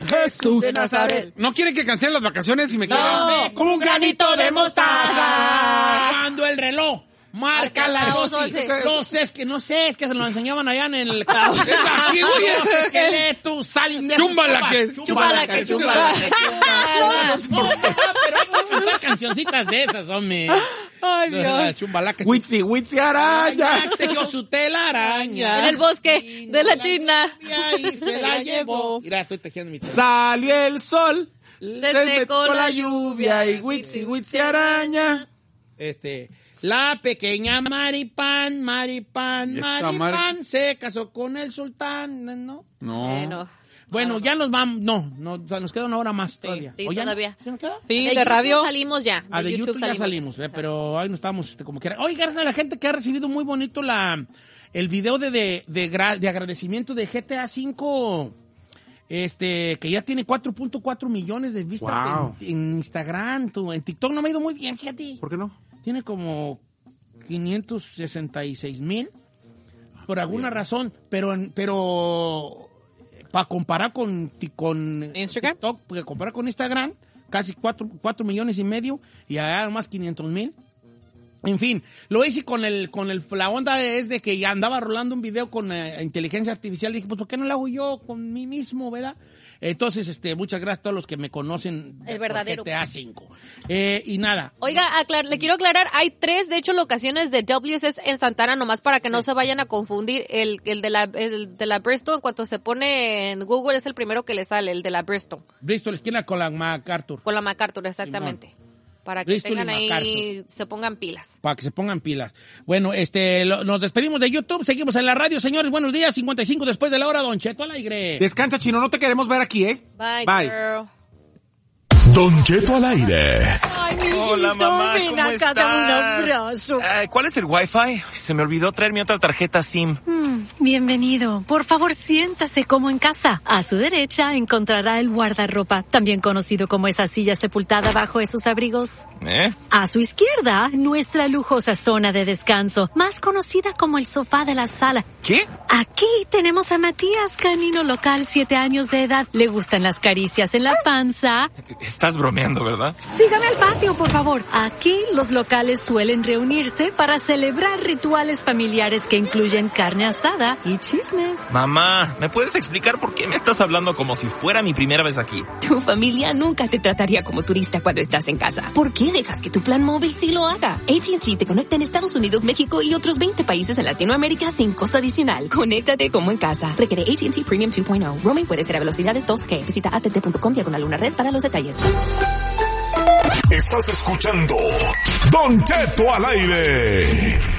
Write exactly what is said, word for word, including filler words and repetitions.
Jesús de Nazaret. ¿No quieren que cancelen las vacaciones y me queden? No, como un granito de mostaza. Cuando el reloj marca las doce. No sé, es que no sé, es que se lo enseñaban allá en el... Aquí, güey. Esqueleto, sal... Chúmbala que... Chúmbala que, chúmbala que, chúmbala. No, pero hay que cantar cancioncitas de esas, hombre. Ay, Dios. Chumbalaca. Witsi, Witsi araña. Tejió su telaraña. En el bosque de la China. Y se la llevó. Mira, estoy tejiendo mi telaraña. Salió el sol. Se secó la lluvia y Witsi, Witsi araña. Este... La pequeña Maripán, Maripán, Esta Maripán Mari- se casó con el sultán, ¿no? No. Bueno, Bueno, ya nos vamos, no, no, o sea, nos queda una hora más todavía. sí, ¿O ya no? todavía. ¿Ya nos queda? Sí, de, de YouTube radio. salimos ya. Ah, de, YouTube, ya salimos, eh, pero ahí no estamos este, como quiera. Oye, gracias a la gente que ha recibido muy bonito la el video de, de, de, gra- de agradecimiento de G T A cinco, este, que ya tiene cuatro punto cuatro millones de vistas Wow. en, en Instagram. Tu- en TikTok no me ha ido muy bien, fíjate. ¿Por qué no? Tiene como quinientos sesenta y seis mil por alguna razón, pero en- pero para comparar con, con ¿Instagram? TikTok, porque comparar con Instagram, casi cuatro millones y medio y allá más quinientos mil. En fin, lo hice con el, con el, la onda es de que ya andaba rolando un video con eh, inteligencia artificial. Dije, pues, ¿por qué no lo hago yo con mí mismo, verdad? Entonces, este, muchas gracias a todos los que me conocen. El por verdadero. G T A cinco. Eh, y nada. Oiga, aclar- le quiero aclarar, hay tres, de hecho, locaciones de W S S en Santana, nomás para que no se vayan a confundir. El, el, de la, el de la Bristol, en cuanto se pone en Google, es el primero que le sale, el de la Bristol. Bristol, esquina con la MacArthur. Con la MacArthur, exactamente. Para que Bristol y tengan ahí, MacArthur. se pongan pilas. Para que se pongan pilas. Bueno, este, lo- nos despedimos de YouTube, seguimos en la radio, señores. Buenos días, cincuenta y cinco después de la hora, Don Cheto al aire. Descansa, Chino, no te queremos ver aquí, ¿eh? Bye, Bye. girl. Don Cheto al aire. Ay, mijito, Hola, mamá, ven ¿cómo acá, estás? dame un abrazo. Ay, ¿cuál es el Wi-Fi? Se me olvidó traer mi otra tarjeta SIM. Mm, bienvenido. Por favor, siéntase como en casa. A su derecha encontrará el guardarropa, también conocido como esa silla sepultada bajo esos abrigos. ¿Eh? A su izquierda, nuestra lujosa zona de descanso, más conocida como el sofá de la sala. ¿Qué? Aquí tenemos a Matías, canino local, siete años de edad. Le gustan las caricias en la panza. Estás bromeando, ¿verdad? Sígame al patio, por favor. Aquí los locales suelen reunirse para celebrar rituales familiares que incluyen carne asada y chismes. Mamá, ¿me puedes explicar por qué me estás hablando como si fuera mi primera vez aquí? Tu familia nunca te trataría como turista cuando estás en casa. ¿Por qué dejas que tu plan móvil sí lo haga? A T and T te conecta en Estados Unidos, México y otros veinte países en Latinoamérica sin costo adicional. Conéctate como en casa. Requiere A T and T Premium dos punto cero. Roaming puede ser a velocidades dos G. Visita a t t punto com diagonal una red para los detalles. Estás escuchando Don Cheto al aire.